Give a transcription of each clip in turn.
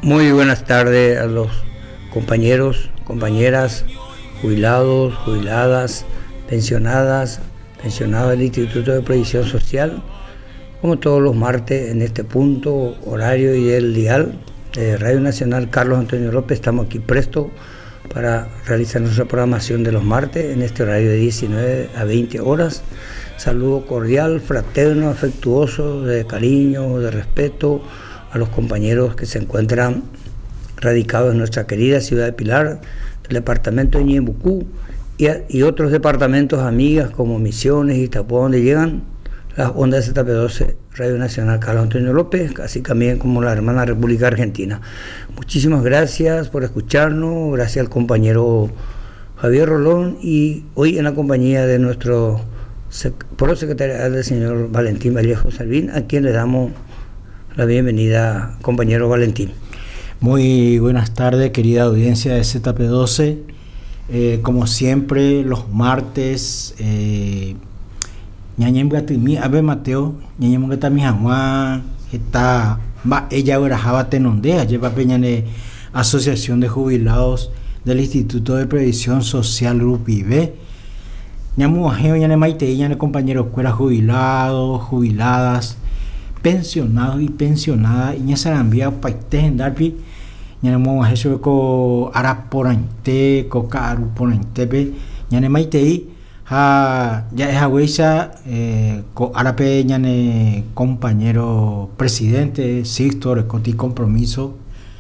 Muy buenas tardes a los compañeros, compañeras, jubilados, jubiladas, pensionadas, pensionados del Instituto de Previsión Social, como todos los martes en este punto, horario y del dial de Radio Nacional Carlos Antonio López. Estamos aquí prestos para realizar nuestra programación de los martes en este horario de 19 a 20 horas. Saludo cordial, fraterno, afectuoso, de cariño, de respeto a los compañeros que se encuentran radicados en nuestra querida ciudad de Pilar, el departamento de Ñeembucú y otros departamentos amigas como Misiones y Itapúa, donde llegan las ondas de ZP12 Radio Nacional Carlos Antonio López, así también como la hermana República Argentina. Muchísimas gracias por escucharnos, gracias al compañero Javier Rolón y hoy en la compañía de nuestro prosecretarial del señor Valentín Vallejo Salvín, a quien le damos la bienvenida, compañero Valentín. Muy buenas tardes, querida audiencia de ZP12. Como siempre, los martes, ñañemgatimi abe Mateo, ñañemgatami Juan, está ella orajaba tenondea, lleva peñane Asociación de Jubilados del Instituto de Previsión Social Rupibe. Ñamu ajeo ñane maite, ñane compañeros escuela jubilados, jubiladas, pensionados y pensionadas, y ña sarambia paite en darpi, ñane mo ajeso ko araporante, ko karuporante, ñane maite ya es huesa ko arape ñane compañero presidente Sixto Recoti compromiso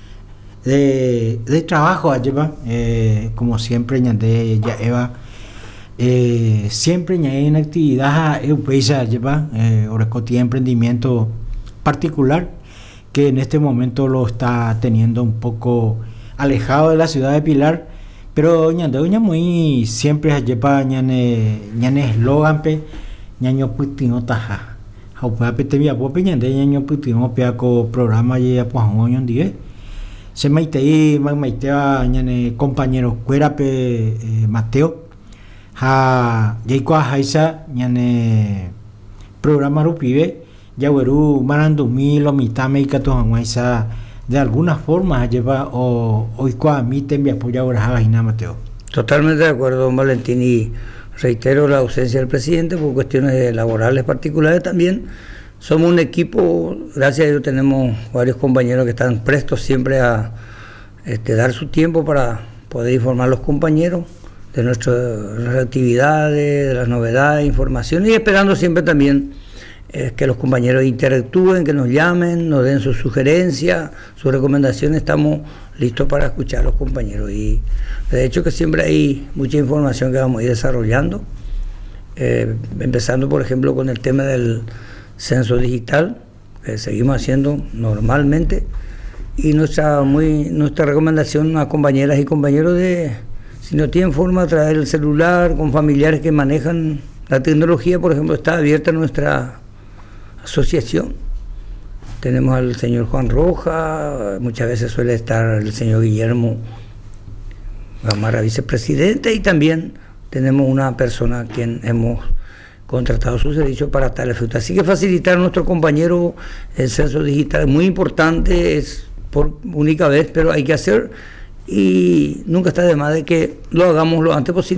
de trabajo lleva como siempre ñande ya eva siempre ñade en actividad eupeisa lleva Orecoti emprendimiento particular que en este momento lo está teniendo un poco alejado de la ciudad de Pilar, pero ñande muy siempre lleva ñane eslogan pe ñaño putino taja haupa pe via pope ñande ñaño putino peaco programa ya pues oñon die se maite ñane compañero cuera pe Mateo ha yaikwa haisa ñane programa rupibe ya weru marando milo mitame y cato haisa de alguna forma lleva o oikwa mi tembi apoya ahora haina Mateo. Totalmente de acuerdo, don Valentín, y reitero la ausencia del presidente por cuestiones laborales particulares. También somos un equipo, gracias a Dios tenemos varios compañeros que están prestos siempre a dar su tiempo para poder informar a los compañeros de nuestras actividades, de las novedades, informaciones, y esperando siempre también que los compañeros interactúen, que nos llamen, nos den sus sugerencias, sus recomendaciones. Estamos listos para escuchar a los compañeros, y de hecho que siempre hay mucha información que vamos a ir desarrollando, empezando por ejemplo con el tema del censo digital, que seguimos haciendo normalmente, y nuestra recomendación a compañeras y compañeros si no tienen forma de traer el celular con familiares que manejan la tecnología, por ejemplo, está abierta nuestra asociación. Tenemos al señor Juan Roja, muchas veces suele estar el señor Guillermo Gamarra, vicepresidente, y también tenemos una persona a quien hemos contratado su servicio para tal efecto. Así que facilitar a nuestro compañero el censo digital es muy importante, es por única vez, pero hay que hacer, y nunca está de más de que lo hagamos lo antes posible.